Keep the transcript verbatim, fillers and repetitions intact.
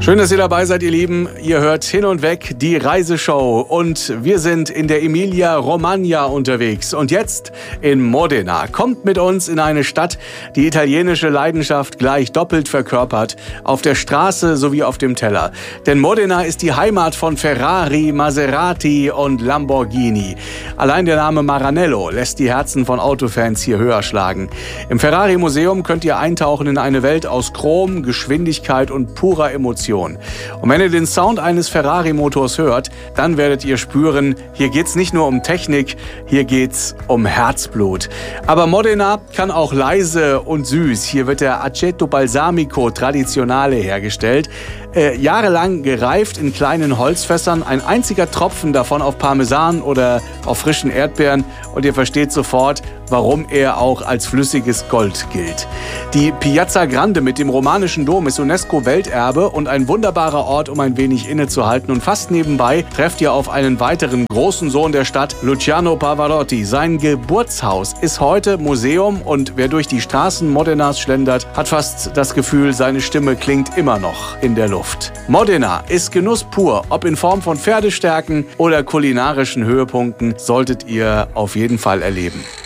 Schön, dass ihr dabei seid, ihr Lieben. Ihr hört Hin und Weg, die Reiseshow. Und wir sind in der Emilia-Romagna unterwegs. Und jetzt in Modena. Kommt mit uns in eine Stadt, die italienische Leidenschaft gleich doppelt verkörpert. Auf der Straße sowie auf dem Teller. Denn Modena ist die Heimat von Ferrari, Maserati und Lamborghini. Allein der Name Maranello lässt die Herzen von Autofans hier höher schlagen. Im Ferrari-Museum könnt ihr eintauchen in eine Welt aus Chrom, Geschwindigkeit und purer Emotion. Und wenn ihr den Sound eines Ferrari-Motors hört, dann werdet ihr spüren, hier geht's nicht nur um Technik, hier geht's um Herzblut. Aber Modena kann auch leise und süß. Hier wird der Aceto Balsamico Traditionale hergestellt. Äh, jahrelang gereift in kleinen Holzfässern, ein einziger Tropfen davon auf Parmesan oder auf frischen Erdbeeren und ihr versteht sofort, warum er auch als flüssiges Gold gilt. Die Piazza Grande mit dem romanischen Dom ist UNESCO-Welterbe und ein wunderbarer Ort, um ein wenig innezuhalten. Und fast nebenbei trefft ihr auf einen weiteren großen Sohn der Stadt, Luciano Pavarotti. Sein Geburtshaus ist heute Museum und wer durch die Straßen Modenas schlendert, hat fast das Gefühl, seine Stimme klingt immer noch in der Luft. Modena ist Genuss pur, ob in Form von Pferdestärken oder kulinarischen Höhepunkten, solltet ihr auf jeden Fall erleben.